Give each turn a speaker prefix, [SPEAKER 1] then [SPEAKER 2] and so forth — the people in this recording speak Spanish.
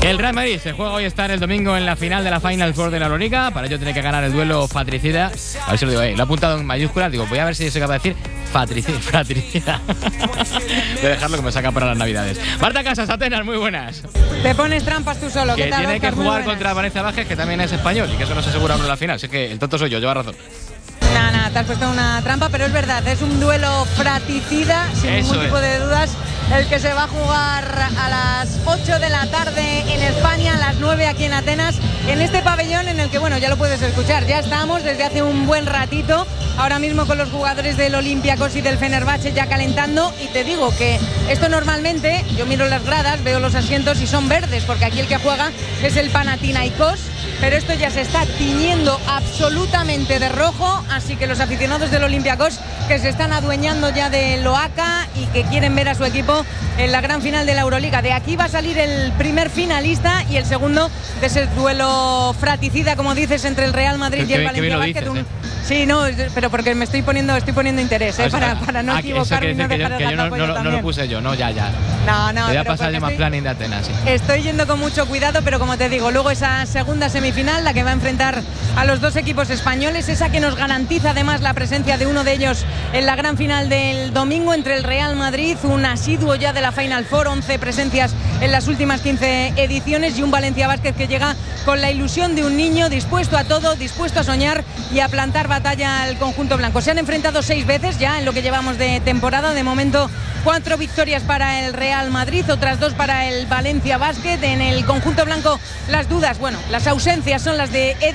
[SPEAKER 1] El Real Madrid se juega hoy, estar el domingo en la final de la Final Four de la Euroliga. Para ello tiene que ganar el duelo fratricida. A ver si lo digo ahí. Lo he apuntado en mayúsculas. Digo, voy a ver si soy capaz de decir fratricida. Voy a dejarlo que me saca para las navidades. Marta Casas, Atenas, muy buenas.
[SPEAKER 2] Te pones trampas tú solo.
[SPEAKER 1] Que
[SPEAKER 2] ¿Qué tal,
[SPEAKER 1] tiene
[SPEAKER 2] Óscar?
[SPEAKER 1] que jugar contra Valencia Vázquez, que también es español, y que eso no se asegura uno en la final. Así que el tonto soy yo, lleva razón.
[SPEAKER 2] Nada, te has puesto una trampa, pero es verdad, es un duelo fratricida, sin ningún tipo de dudas. El que se va a jugar a las 8 de la tarde en España, a las 9 aquí en Atenas, en este pabellón en el que, bueno, ya lo puedes escuchar, ya estamos desde hace un buen ratito, ahora mismo con los jugadores del Olympiacos y del Fenerbahce ya calentando, y te digo que esto normalmente, yo miro las gradas, veo los asientos y son verdes, porque aquí el que juega es el Panathinaikos, pero esto ya se está tiñendo absolutamente de rojo, así que los aficionados del Olympiacos que se están adueñando ya del Oaca y que quieren ver a su equipo en la gran final de la Euroliga. De aquí va a salir el primer finalista y el segundo de ese duelo fratricida, como dices, entre el Real Madrid y el Valencia Basket. Sí, no, pero porque me estoy poniendo interés, para no equivocarme y no dejar el gatapo yo también.
[SPEAKER 1] No lo puse yo, no, ya.
[SPEAKER 2] No.
[SPEAKER 1] Te voy a pasar el más planning de Atenas, sí.
[SPEAKER 2] Estoy yendo con mucho cuidado, pero como te digo, luego esa segunda semifinal, la que va a enfrentar a los dos equipos españoles, esa que nos garantiza además la presencia de uno de ellos en la gran final del domingo entre el Real Madrid, un asiduo ya de la Final Four, 11 presencias en las últimas 15 ediciones, y un Valencia Basket que llega con la ilusión de un niño dispuesto a todo, dispuesto a soñar y a plantar batalla al conjunto blanco. Se han enfrentado 6 veces ya en lo que llevamos de temporada, de momento 4 victorias para el Real Madrid, otras 2 para el Valencia Basket. En el conjunto blanco las dudas, bueno, las ausencias son las de